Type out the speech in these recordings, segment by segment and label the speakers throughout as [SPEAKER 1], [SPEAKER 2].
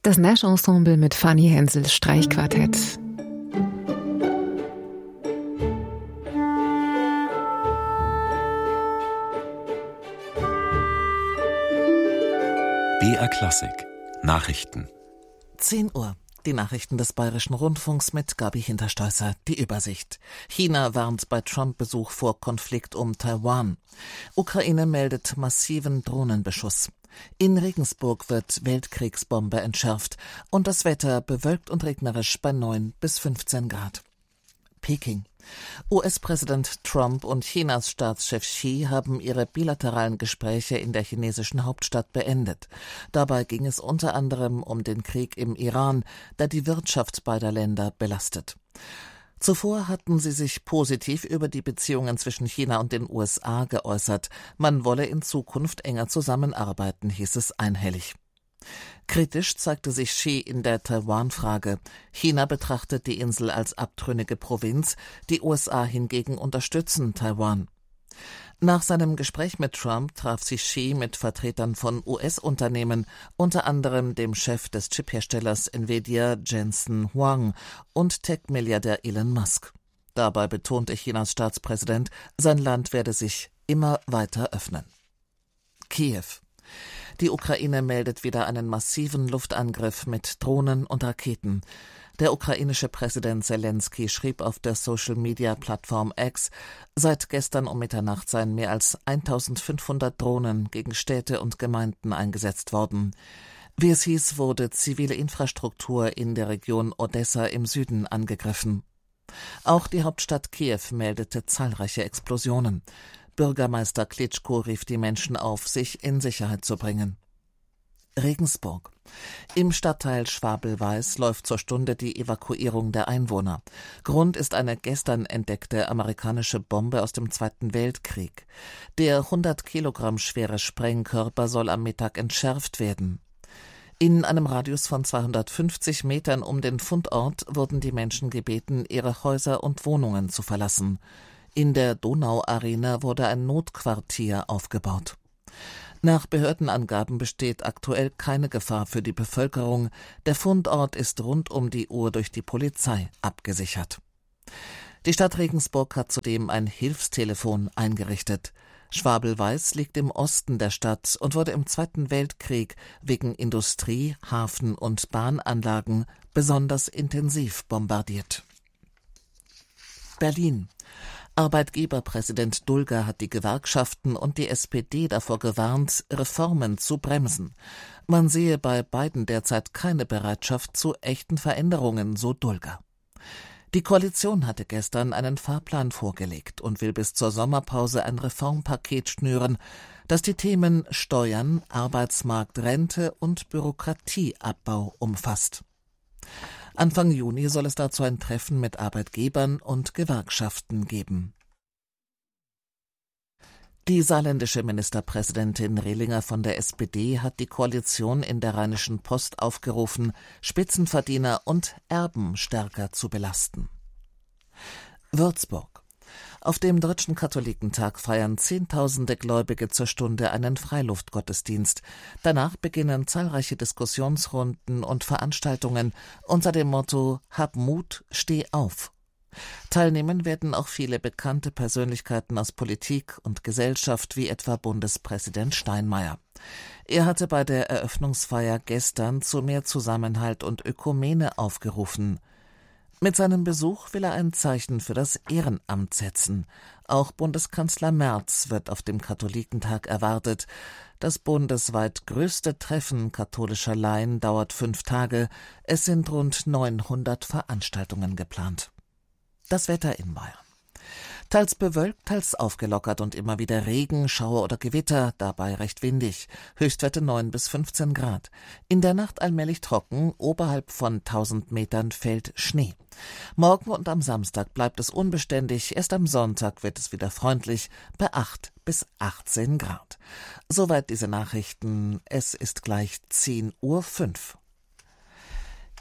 [SPEAKER 1] Das Nash-Ensemble mit Fanny Hensels Streichquartett.
[SPEAKER 2] BR Klassik Nachrichten.
[SPEAKER 3] 10 Uhr. Die Nachrichten des Bayerischen Rundfunks mit Gabi Hinterstoisser. Die Übersicht. China warnt bei Trump-Besuch vor Konflikt um Taiwan. Ukraine meldet massiven Drohnenbeschuss. In Regensburg wird Weltkriegsbombe entschärft und das Wetter bewölkt und regnerisch bei 9 bis 15 Grad. Peking. US-Präsident Trump und Chinas Staatschef Xi haben ihre bilateralen Gespräche in der chinesischen Hauptstadt beendet. Dabei ging es unter anderem um den Krieg im Iran, der die Wirtschaft beider Länder belastet. Zuvor hatten sie sich positiv über die Beziehungen zwischen China und den USA geäußert. Man wolle in Zukunft enger zusammenarbeiten, hieß es einhellig. Kritisch zeigte sich Xi in der Taiwan-Frage. China betrachtet die Insel als abtrünnige Provinz, die USA hingegen unterstützen Taiwan. Nach seinem Gespräch mit Trump traf sich Xi mit Vertretern von US-Unternehmen, unter anderem dem Chef des Chipherstellers Nvidia Jensen Huang und Tech-Milliardär Elon Musk. Dabei betonte Chinas Staatspräsident, sein Land werde sich immer weiter öffnen. Kiew. Die Ukraine meldet wieder einen massiven Luftangriff mit Drohnen und Raketen. Der ukrainische Präsident Selenskyj schrieb auf der Social-Media-Plattform X, seit gestern um Mitternacht seien mehr als 1500 Drohnen gegen Städte und Gemeinden eingesetzt worden. Wie es hieß, wurde zivile Infrastruktur in der Region Odessa im Süden angegriffen. Auch die Hauptstadt Kiew meldete zahlreiche Explosionen. Bürgermeister Klitschko rief die Menschen auf, sich in Sicherheit zu bringen. Regensburg. Im Stadtteil Schwabel-Weiß läuft zur Stunde die Evakuierung der Einwohner. Grund ist eine gestern entdeckte amerikanische Bombe aus dem Zweiten Weltkrieg. Der 100 Kilogramm schwere Sprengkörper soll am Mittag entschärft werden. In einem Radius von 250 Metern um den Fundort wurden die Menschen gebeten, ihre Häuser und Wohnungen zu verlassen. In der Donauarena wurde ein Notquartier aufgebaut. Nach Behördenangaben besteht aktuell keine Gefahr für die Bevölkerung. Der Fundort ist rund um die Uhr durch die Polizei abgesichert. Die Stadt Regensburg hat zudem ein Hilfstelefon eingerichtet. Schwabel-Weiß liegt im Osten der Stadt und wurde im Zweiten Weltkrieg wegen Industrie-, Hafen- und Bahnanlagen besonders intensiv bombardiert. Berlin. Arbeitgeberpräsident Dulger hat die Gewerkschaften und die SPD davor gewarnt, Reformen zu bremsen. Man sehe bei beiden derzeit keine Bereitschaft zu echten Veränderungen, so Dulger. Die Koalition hatte gestern einen Fahrplan vorgelegt und will bis zur Sommerpause ein Reformpaket schnüren, das die Themen Steuern, Arbeitsmarkt, Rente und Bürokratieabbau umfasst. Anfang Juni soll es dazu ein Treffen mit Arbeitgebern und Gewerkschaften geben. Die saarländische Ministerpräsidentin Rehlinger von der SPD hat die Koalition in der Rheinischen Post aufgerufen, Spitzenverdiener und Erben stärker zu belasten. Würzburg. Auf dem Deutschen Katholikentag feiern Zehntausende Gläubige zur Stunde einen Freiluftgottesdienst. Danach beginnen zahlreiche Diskussionsrunden und Veranstaltungen unter dem Motto »Hab Mut, steh auf«. Teilnehmen werden auch viele bekannte Persönlichkeiten aus Politik und Gesellschaft, wie etwa Bundespräsident Steinmeier. Er hatte bei der Eröffnungsfeier gestern zu mehr Zusammenhalt und Ökumene aufgerufen. Mit seinem Besuch will er ein Zeichen für das Ehrenamt setzen. Auch Bundeskanzler Merz wird auf dem Katholikentag erwartet. Das bundesweit größte Treffen katholischer Laien dauert 5 Tage. Es sind rund 900 Veranstaltungen geplant. Das Wetter in Bayern. Teils bewölkt, teils aufgelockert und immer wieder Regen, Schauer oder Gewitter, dabei recht windig. Höchstwerte 9 bis 15 Grad. In der Nacht allmählich trocken, oberhalb von 1000 Metern fällt Schnee. Morgen und am Samstag bleibt es unbeständig, erst am Sonntag wird es wieder freundlich, bei 8 bis 18 Grad. Soweit diese Nachrichten, es ist gleich 10:05 Uhr.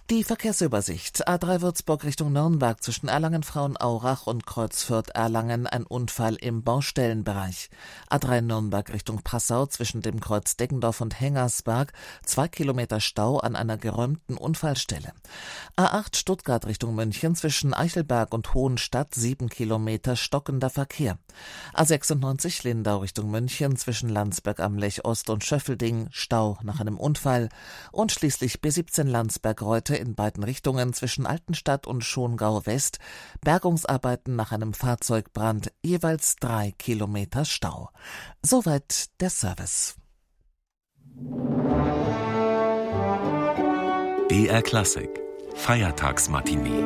[SPEAKER 3] Die Verkehrsübersicht. A3 Würzburg Richtung Nürnberg zwischen Erlangen-Frauenaurach und Kreuz Fürth-Erlangen ein Unfall im Baustellenbereich. A3 Nürnberg Richtung Passau zwischen dem Kreuz Deggendorf und Hengersberg 2 Kilometer Stau an einer geräumten Unfallstelle. A8 Stuttgart Richtung München zwischen Eichelberg und Hohenstadt 7 Kilometer stockender Verkehr. A96 Lindau Richtung München zwischen Landsberg am Lech Ost und Schöffelding Stau nach einem Unfall. Und schließlich B17 Landsberg-Reute in beiden Richtungen zwischen Altenstadt und Schongau West. Bergungsarbeiten nach einem Fahrzeugbrand, jeweils 3 Kilometer Stau. Soweit der Service.
[SPEAKER 2] BR Klassik Feiertagsmatinee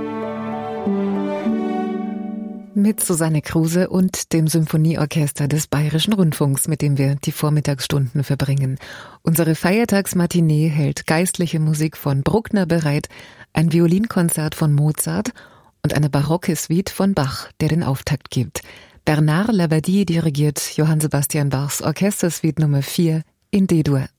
[SPEAKER 1] Mit Susanne Kruse und dem Symphonieorchester des Bayerischen Rundfunks, mit dem wir die Vormittagsstunden verbringen. Unsere Feiertagsmatinee hält geistliche Musik von Bruckner bereit, ein Violinkonzert von Mozart und eine barocke Suite von Bach, der den Auftakt gibt. Bernard Labadie dirigiert Johann Sebastian Bachs Orchestersuite Nummer 4 in D-Dur.